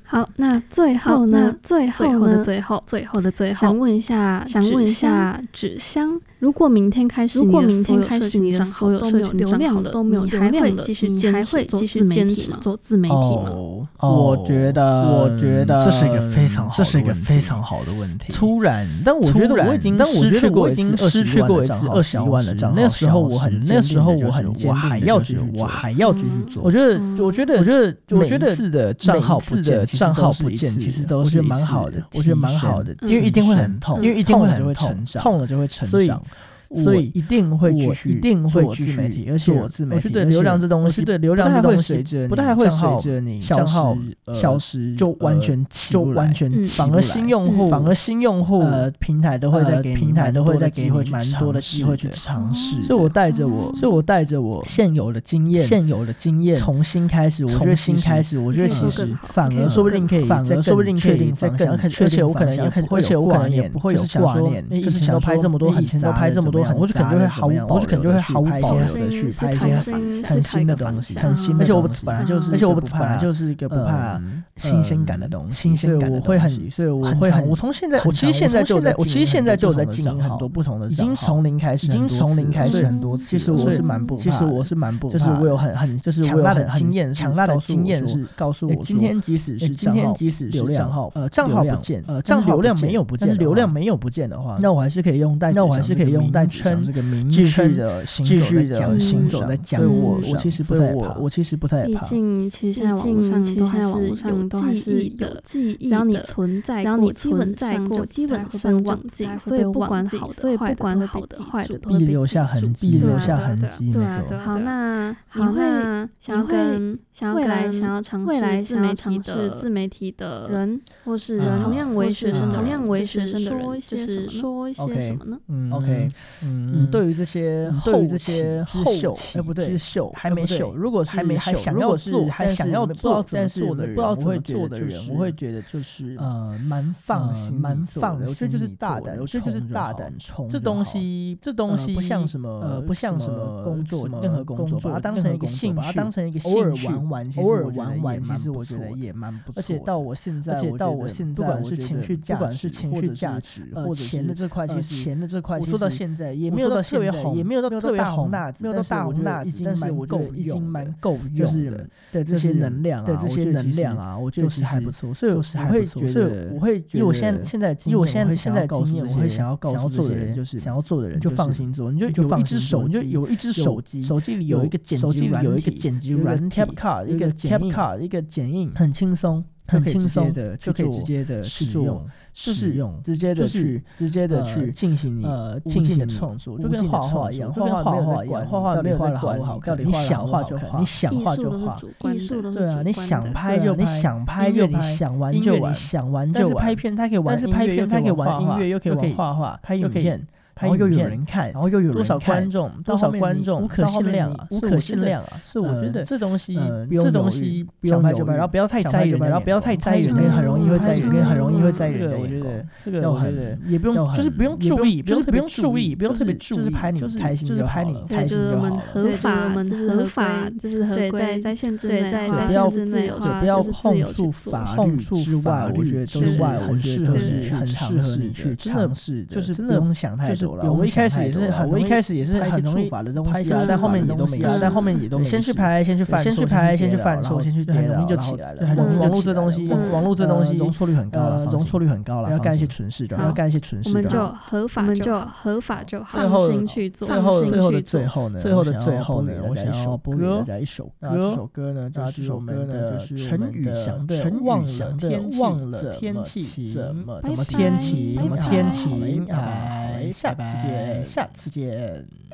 好，那最后呢？最后的最后，想问一下纸箱，如果明天开始你的所有社群账号都没有流量了，你还会继续坚持做自媒体吗？ 我觉得这是一个非常好的问题。突然，但我觉得我已经失去过一次21万的账号。那时候我很坚定，我还要继续做。我觉得每次的账号不见，其实都是蛮好的。我觉得蛮好的，因为一定会很痛，痛了就会成长，所以一定会继续做自媒体，而且我觉得流量这东西不太会随着你账号消失就完全起不来，反而新用户平台都会再给你蛮多的机会去尝试。所以我带着我现有的经验重新开始，我觉得其实反而说不定可以确定再更，而且我可能也不会有挂念，就是以前都拍这么多，我就可能就会毫无保留的去拍一些很新的东西，而且我本来就是一个不怕新鲜感的东西，所以我会很，我其实现在就在经营很多不同的账号，已经从零开始很多次。其实我是蛮不怕，就是我有很强大的经验是告诉我说，今天即使是账号不见，流量没有不见，但是流量没有不见的话，那我还是可以用带纸箱这个名继续的行走在讲。所以我其实不太怕。毕竟其实现在网上都还是有记忆的，只要你存在过，基本上忘记。所以不管好的坏的都会必留下痕迹，没错。好，那你会想要跟未来想要尝试自媒体的人，或是同样为学生的人，说一些什么呢 ？OK，对于这些秀还没秀，如果是还想要做，还想要做但是不知道怎么做的人，我会觉得就是蛮放的。我觉得就是大胆冲。这东西不像什么工作，任何工作，把它当成一个兴趣，偶尔玩玩，其实我觉得也蛮不错。而且到我现在，不管是情绪价值，或者钱的这块，其实我做到现在也没有到特别红，也没有到特别红辣子，但是我觉得已经蛮够用的。就是对这些能量啊，我觉得其实还不错。所以我会觉得，因为我现在经验，我会想要告诉做的人，就是想要做的人就放心做，你就有一只手机，手机里有一个剪辑软体 ，CapCut 一个剪映，很轻松的就可以直接的使用，直接的去进行你无尽的创作，就跟画画一样，画画没有在管好看，你想画就画， 艺术都是对啊，你想拍就拍，你想玩就玩，但是拍片它可以玩音乐，又可以玩音乐，又可以画画，拍影片。然后又有人看，多少观众，无可限量啊！所以我觉得这东西不用拍就拍，然后不要太在意人，很容易会在意人。我觉得这个也不用，就是不用注意，不用特别注意，就是拍你开心就好了。 对，就是我们合法，就是合规在限制内，在限制自由， 不要碰触法律之外，我觉得都是很适合你去尝试的，就是不用想太多。我一开始也是很容易拍下来，但后面也都没。先去拍，先去犯错，先去很容易就起来了。网络这东西容错率很高了，要干一些蠢事的， 我们就合法就好，放心去做。 最后呢，我想要播给大家一首歌。这首歌呢，就是我们的陈宇翔的《忘了天气怎么天晴》。下次见。